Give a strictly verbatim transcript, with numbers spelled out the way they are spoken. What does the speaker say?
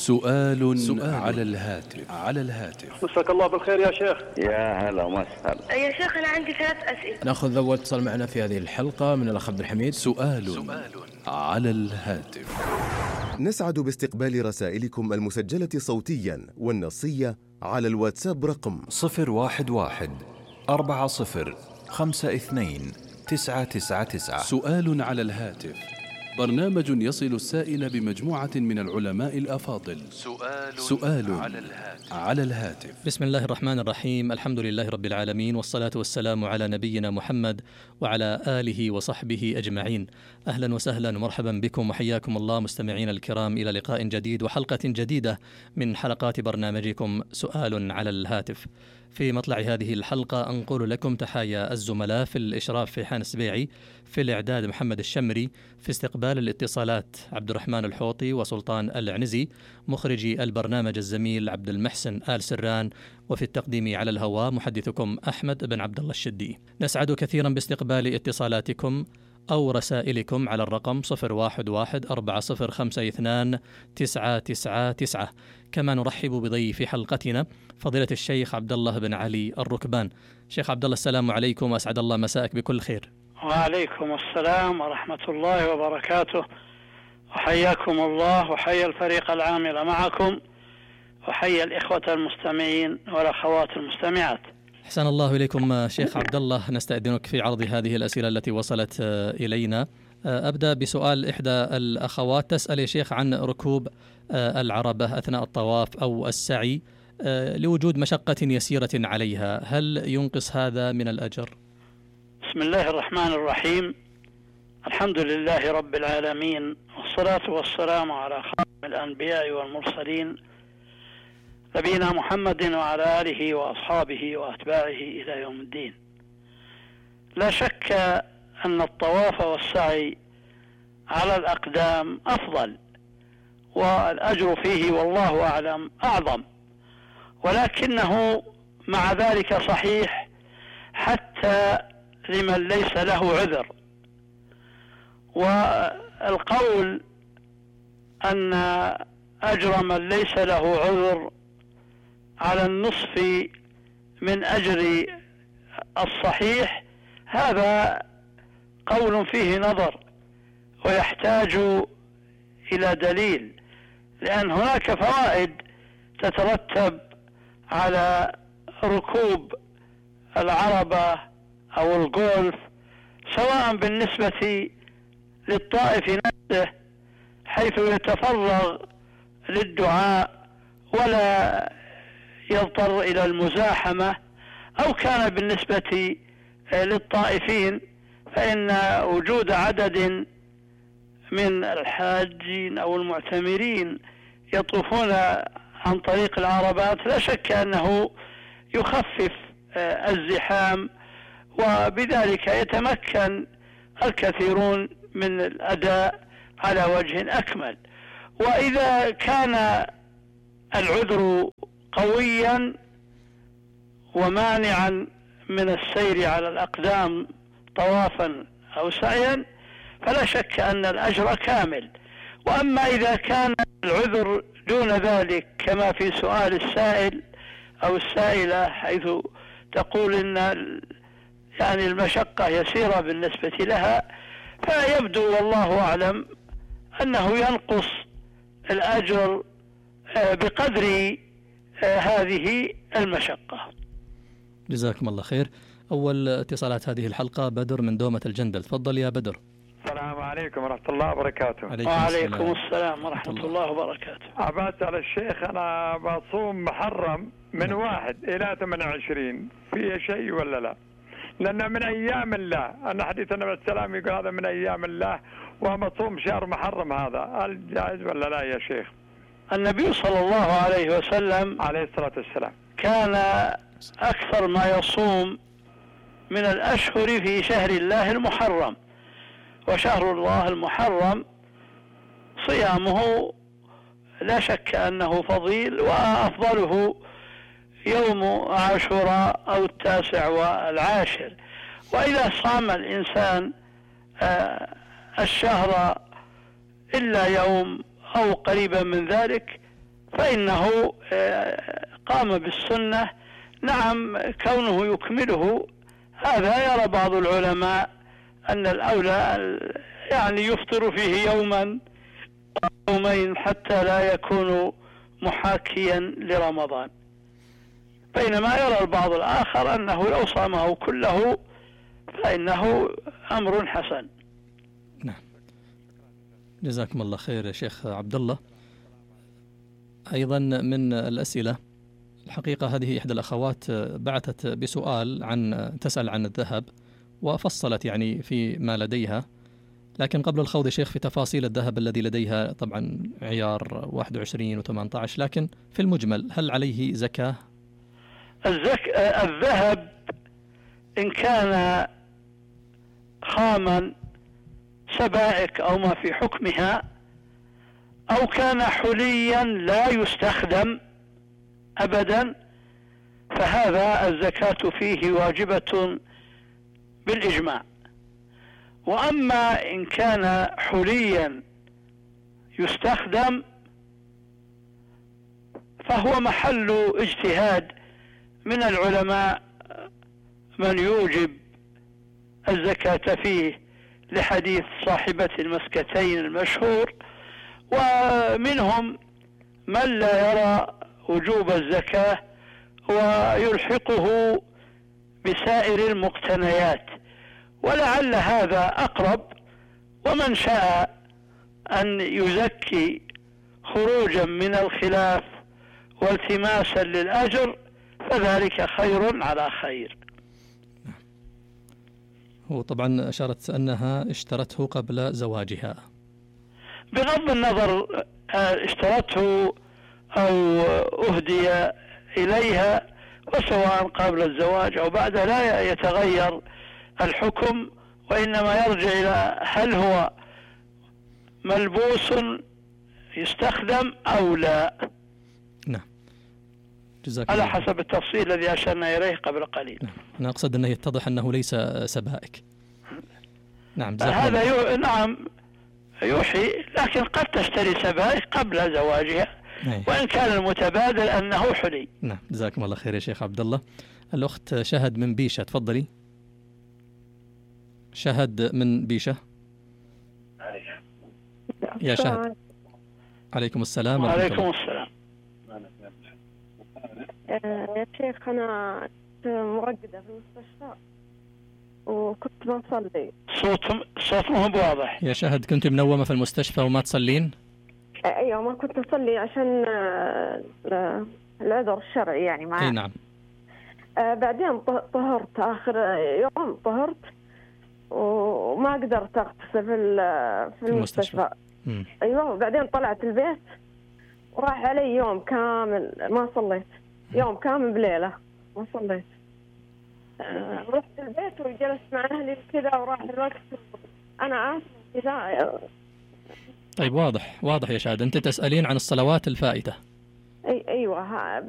سؤال, سؤال على الهاتف على الهاتف مساك الله بالخير يا شيخ. يا هلا وسهلا يا شيخ أنا عندي ثلاث أسئلة. نأخذ أول اتصال معنا في هذه الحلقة من الأخ عبد الحميد. سؤال, سؤال على الهاتف. نسعد باستقبال رسائلكم المسجلة صوتيا والنصية على الواتساب رقم صفر واحد واحد أربعة صفر خمسة اثنين تسعة تسعة تسعة. سؤال على الهاتف، برنامج يصل السائل بمجموعة من العلماء الأفاضل. سؤال, سؤال على الهاتف. على الهاتف. بسم الله الرحمن الرحيم، الحمد لله رب العالمين، والصلاة والسلام على نبينا محمد وعلى آله وصحبه أجمعين. أهلا وسهلا ومرحبا بكم وحياكم الله مستمعين الكرام إلى لقاء جديد وحلقة جديدة من حلقات برنامجكم سؤال على الهاتف. في مطلع هذه الحلقة أنقل لكم تحايا الزملاء في الإشراف في حان السبيعي، في الإعداد محمد الشمري، في استقبال الاتصالات عبد الرحمن الحوطي وسلطان العنزي، مخرجي البرنامج الزميل عبد المحسن آل سران، وفي التقديم على الهواء محدثكم أحمد بن عبد الله الشدي. نسعد كثيرا باستقبال اتصالاتكم أو رسائلكم على الرقم صفر واحد واحد أربعة صفر خمسة اثنان تسعة تسعة تسعة. كما نرحب بضيف حلقتنا فضيلة الشيخ عبد الله بن علي الركبان. شيخ عبد الله السلام عليكم وأسعد الله مساءك بكل خير. وعليكم السلام ورحمة الله وبركاته، وحياكم الله وحيا الفريق العامل معكم وحيا الإخوة المستمعين والأخوات المستمعات. أحسن الله إليكم شيخ عبد الله، نستأذنك في عرض هذه الأسئلة التي وصلت إلينا. أبدأ بسؤال إحدى الأخوات، تسأل يا شيخ عن ركوب العربة أثناء الطواف أو السعي لوجود مشقة يسيرة عليها، هل ينقص هذا من الأجر؟ بسم الله الرحمن الرحيم، الحمد لله رب العالمين، والصلاة والسلام على خاتم الأنبياء والمرسلين نبينا محمد وعلى آله وأصحابه وأتباعه إلى يوم الدين. لا شك أن الطواف والسعي على الأقدام أفضل والأجر فيه والله أعلم أعظم، ولكنه مع ذلك صحيح حتى لمن ليس له عذر. والقول أن أجر من ليس له عذر على النصف من أجر الصحيح هذا قول فيه نظر ويحتاج إلى دليل، لأن هناك فوائد تترتب على ركوب العربة أو الجولف، سواء بالنسبة للطائف نفسه حيث يتفرغ للدعاء ولا يضطر إلى المزاحمة، أو كان بالنسبة للطائفين فإن وجود عدد من الحاجين أو المعتمرين يطوفون عن طريق العربات لا شك أنه يخفف الزحام، وبذلك يتمكن الكثيرون من الأداء على وجه أكمل. وإذا كان العذر قويا ومانعا من السير على الأقدام طوافا أو سعيا فلا شك أن الأجر كامل. وأما إذا كان العذر دون ذلك كما في سؤال السائل أو السائلة حيث تقول إن يعني المشقة يسيرة بالنسبة لها، فيبدو والله أعلم أنه ينقص الأجر بقدر هذه المشقة. جزاكم الله خير. أول اتصالات هذه الحلقة بدر من دومة الجندل، تفضل يا بدر. السلام عليكم ورحمة الله وبركاته. وعليكم السلام ورحمة الله وبركاته. أبى أسأل الشيخ، أنا بصوم محرم من نعم. واحد إلى ثمانية وعشرين، فيه شيء ولا لا؟ لأن من أيام الله، أن حديث النبي عليه السلام يقول هذا من أيام الله، ومصوم شهر محرم هذا، هل جائز ولا لا يا شيخ؟ النبي صلى الله عليه وسلم عليه الصلاة والسلام كان أكثر ما يصوم من الأشهر في شهر الله المحرم، وشهر الله المحرم صيامه لا شك أنه فضيل، وأفضله يوم عاشوراء أو التاسع والعاشر. وإذا صام الإنسان الشهر إلا يوم أو قريبا من ذلك فإنه قام بالسنة. نعم، كونه يكمله هذا يرى بعض العلماء أن الأولى يعني يفطر فيه يوما يومين حتى لا يكون محاكيا لرمضان، بينما يرى البعض الآخر أنه لو صامه كله فإنه أمر حسن. نعم، جزاكم الله خير يا شيخ عبد الله. أيضا من الأسئلة، الحقيقة هذه إحدى الأخوات بعثت بسؤال عن تسأل عن الذهب وفصلت يعني في ما لديها، لكن قبل الخوض يا شيخ في تفاصيل الذهب الذي لديها، طبعا عيار واحد وعشرين وثمانية عشر، لكن في المجمل هل عليه زكاة؟ الزك... الذهب إن كان خاما سبائك أو ما في حكمها، أو كان حليا لا يستخدم أبدا، فهذا الزكاة فيه واجبة بالإجماع. وأما إن كان حليا يستخدم فهو محل اجتهاد من العلماء من يوجب الزكاة فيه، لحديث صاحبة المسكتين المشهور، ومنهم من لا يرى وجوب الزكاة ويلحقه بسائر المقتنيات، ولعل هذا أقرب. ومن شاء أن يزكي خروجا من الخلاف والتماسا للأجر فذلك خير على خير. هو طبعا أشارت أنها اشترته قبل زواجها، بغض النظر اشترته أو أهدي إليها، وسواء قبل الزواج أو بعد لا يتغير الحكم، وإنما يرجع إلى هل هو ملبوس يستخدم أو لا. نعم، جزاك على الله. حسب التفصيل الذي أشرنا إليه قبل قليل. نعم. أنا أقصد أنه يتضح أنه ليس سبائك. نعم، هذا يو... نعم يوحي، لكن قد تشتري سبائك قبل زواجها، وإن كان المتبادل أنه حلي. نعم، جزاكم الله خير يا شيخ عبد الله. الأخت شهد من بيشة، تفضلي. شهد من بيشة. يا شهد. عليكم السلام. وعليكم السلام. يا شيخ، أنا مرقدة في المستشفى وكنت ما أصلي. صوت صوت مو بواضح. يا شهد، كنت منومة في المستشفى وما تصلين؟ أيوة، ما كنت أصلي عشان العذر الشرعي يعني معي. أي نعم. آه بعدين طهرت، آخر يوم طهرت وما قدرت أغتسل في في المستشفى. المستشفى. أيوة، وبعدين طلعت البيت وراح علي يوم كامل ما صليت، يوم كامل بليلة ما صليت. آه رحت البيت وجلست مع أهلي كذا وراح الوقت. أنا آسف كذا. طيب، واضح واضح يا شهد، أنت تسألين عن الصلوات الفائتة. أي أيوة.